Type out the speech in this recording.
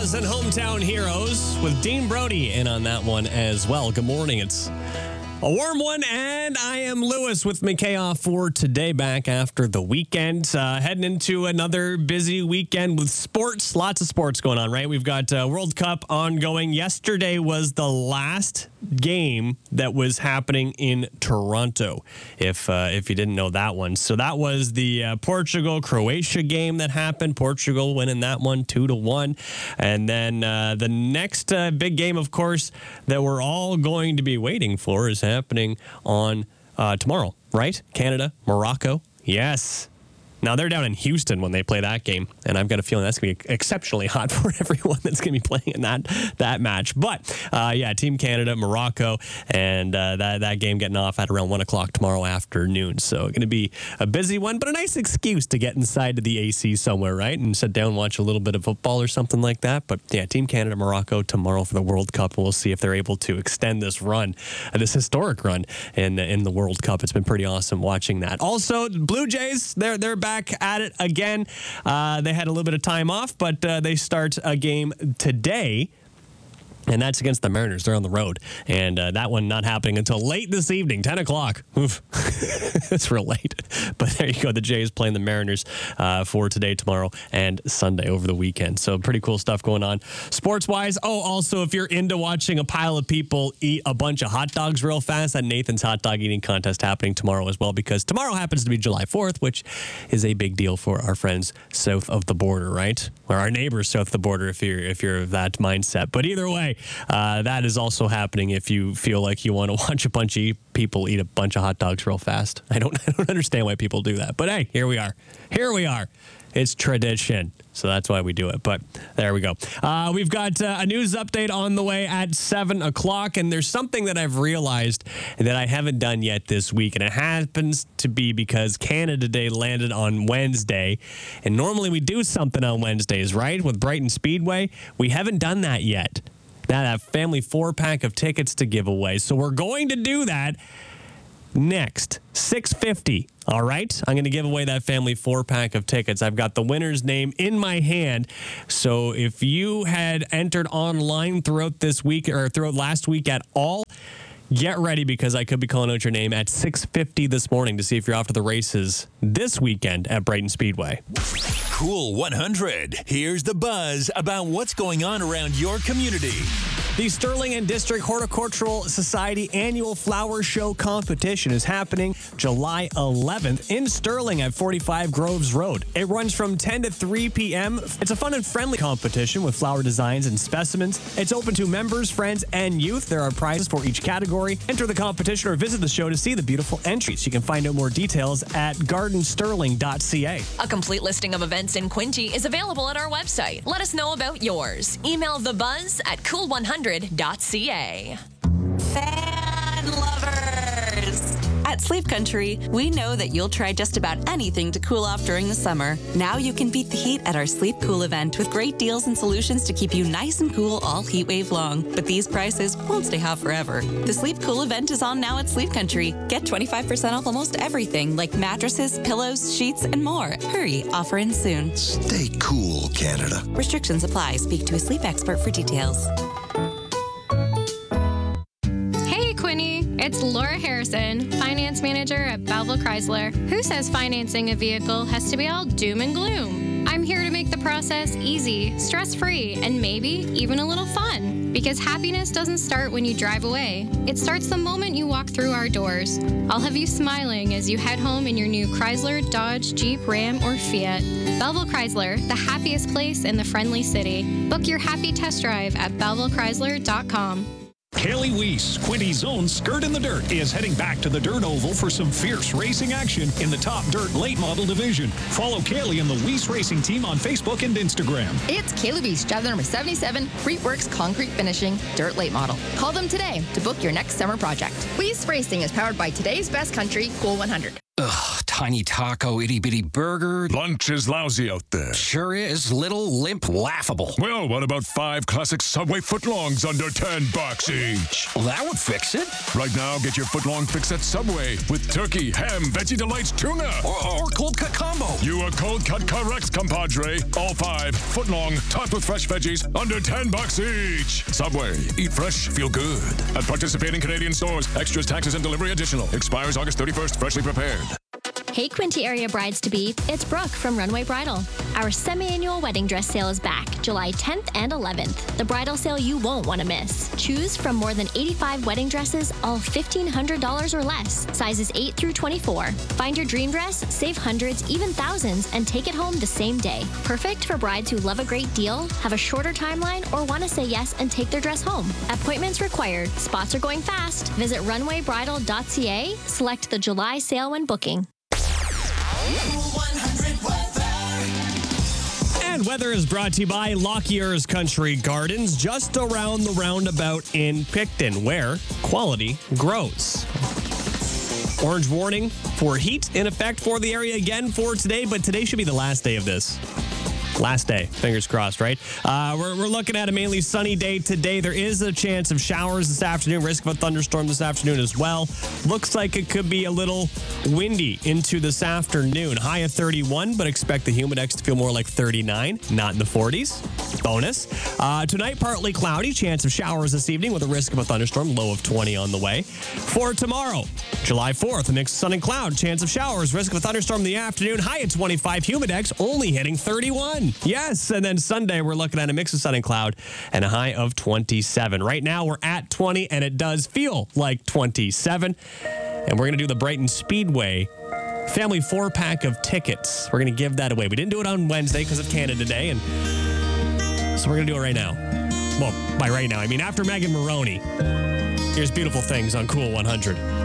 Buzz and Hometown Heroes with Dean Brody in on that one as well. Good morning. It's a warm one, and I am Lewis with McKay for today, back after the weekend. Heading into another busy weekend with sports. Lots of sports going on, right? We've got World Cup ongoing. Yesterday was the last game that was happening in Toronto, if you didn't know that one. So that was the Portugal-Croatia game that happened. Portugal winning that one 2-1. And then the next big game, of course, that we're all going to be waiting for is happening on tomorrow, right? Canada, Morocco. Yes. Now, they're down in Houston when they play that game, and I've got a feeling that's going to be exceptionally hot for everyone that's going to be playing in that match. But, yeah, Team Canada, Morocco, and that game getting off at around 1 o'clock tomorrow afternoon. So, going to be a busy one, but a nice excuse to get inside to the AC somewhere, right? And sit down and watch a little bit of football or something like that. But, yeah, Team Canada, Morocco tomorrow for the World Cup, and we'll see if they're able to extend this run, this historic run in the World Cup. It's been pretty awesome watching that. Also, Blue Jays, they're back at it again. They had a little bit of time off, but they start a game today. And that's against the Mariners. They're on the road. And that one not happening until late this evening, 10 o'clock. Oof. It's real late. But there you go. The Jays playing the Mariners for today, tomorrow, and Sunday over the weekend. So pretty cool stuff going on sports-wise. Oh, also, if you're into watching a pile of people eat a bunch of hot dogs real fast, that Nathan's Hot Dog Eating Contest happening tomorrow as well, because tomorrow happens to be July 4th, which is a big deal for our friends south of the border, right? Or our neighbors south of the border if you're of that mindset. But either way, that is also happening if you feel like you want to watch a bunch of people eat a bunch of hot dogs real fast. I don't understand why people do that. But hey, here we are. It's tradition. So that's why we do it. But there we go. We've got a news update on the way at 7 o'clock. And there's something that I've realized that I haven't done yet this week. And it happens to be because Canada Day landed on Wednesday. And normally we do something on Wednesdays, right? With Brighton Speedway. We haven't done that yet. That family 4-pack of tickets to give away. So we're going to do that next, 6:50. All right? I'm going to give away that family 4-pack of tickets. I've got the winner's name in my hand. So if you had entered online throughout this week or throughout last week at all, get ready, because I could be calling out your name at 6:50 this morning to see if you're off to the races this weekend at Brighton Speedway. Cool 100. Here's the buzz about what's going on around your community. The Sterling and District Horticultural Society annual flower show competition is happening July 11th in Sterling at 45 Groves Road. It runs from 10 to 3 p.m. It's a fun and friendly competition with flower designs and specimens. It's open to members, friends, and youth. There are prizes for each category. Enter the competition or visit the show to see the beautiful entries. You can find out more details at gardensterling.ca. A complete listing of events in Quinte is available at our website. Let us know about yours. Email thebuzz@cool100.ca. Fan lovers! At Sleep Country, we know that you'll try just about anything to cool off during the summer. Now you can beat the heat at our Sleep Cool event with great deals and solutions to keep you nice and cool all heat wave long. But these prices won't stay hot forever. The Sleep Cool event is on now at Sleep Country. Get 25% off almost everything like mattresses, pillows, sheets, and more. Hurry, offer ends soon. Stay cool, Canada. Restrictions apply. Speak to a sleep expert for details. Hey, Quinny. It's Laura Harrison, Finance Manager at Belleville Chrysler. Who says financing a vehicle has to be all doom and gloom? I'm here to make the process easy, stress-free, and maybe even a little fun. Because happiness doesn't start when you drive away. It starts the moment you walk through our doors. I'll have you smiling as you head home in your new Chrysler, Dodge, Jeep, Ram, or Fiat. Belleville Chrysler, the happiest place in the friendly city. Book your happy test drive at BellevilleChrysler.com. Kaylee Weiss, Quinty's own Skirt in the Dirt, is heading back to the Dirt Oval for some fierce racing action in the top dirt late model division. Follow Kaylee and the Weiss Racing team on Facebook and Instagram. It's Kaylee Weiss, driver number 77, Freetworks Concrete Finishing, Dirt Late Model. Call them today to book your next summer project. Weiss Racing is powered by today's best country, Cool 100. Ugh, tiny taco, itty-bitty burger. Lunch is lousy out there. Sure is. Little, limp, laughable. Well, what about 5 classic Subway footlongs under $10 each? Well, that would fix it. Right now, get your footlong fix at Subway with turkey, ham, Veggie Delights, tuna. Or cold cut combo. You are cold cut correct, compadre. All 5 footlong, topped with fresh veggies, under $10 each. Subway. Eat fresh, feel good. At participating Canadian stores. Extras, taxes, and delivery additional. Expires August 31st. Freshly prepared. Hey, Quinte area brides-to-be, it's Brooke from Runway Bridal. Our semi-annual wedding dress sale is back, July 10th and 11th. The bridal sale you won't want to miss. Choose from more than 85 wedding dresses, all $1,500 or less, sizes 8 through 24. Find your dream dress, save hundreds, even thousands, and take it home the same day. Perfect for brides who love a great deal, have a shorter timeline, or want to say yes and take their dress home. Appointments required. Spots are going fast. Visit runwaybridal.ca. Select the July sale when booking. And weather is brought to you by Lockyer's Country Gardens, just around the roundabout in Picton, where quality grows. Orange warning for heat in effect for the area again for today, but today should be the last day of this. Last day. Fingers crossed, right? We're looking at a mainly sunny day today. There is a chance of showers this afternoon, risk of a thunderstorm this afternoon as well. Looks like it could be a little windy into this afternoon. High of 31, but expect the humidex to feel more like 39, not in the 40s. Bonus. Tonight, partly cloudy. Chance of showers this evening with a risk of a thunderstorm. Low of 20 on the way. For tomorrow, July 4th, a mix of sun and cloud. Chance of showers. Risk of a thunderstorm in the afternoon. High at 25. Humidex only hitting 31. Yes, and then Sunday, we're looking at a mix of sun and cloud and a high of 27. Right now, we're at 20, and it does feel like 27. And we're going to do the Brighton Speedway family 4-pack of tickets. We're going to give that away. We didn't do it on Wednesday because of Canada Day, and so we're going to do it right now. Well, by right now, I mean after Megan Maroney. Here's Beautiful Things on Cool 100.